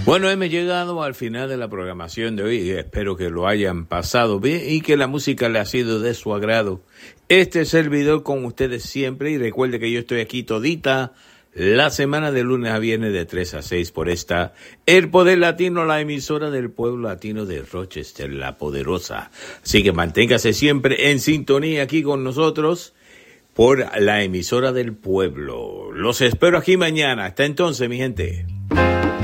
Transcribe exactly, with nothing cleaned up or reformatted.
Bueno, hemos llegado al final de la programación de hoy. Espero que lo hayan pasado bien y que la música le ha sido de su agrado. Este servidor con ustedes siempre, y recuerde que yo estoy aquí todita la semana de lunes a viernes de tres a seis por esta El Poder Latino, la emisora del pueblo latino de Rochester, la poderosa. Así que manténgase siempre en sintonía aquí con nosotros por la emisora del pueblo. Los espero aquí mañana. Hasta entonces, mi gente.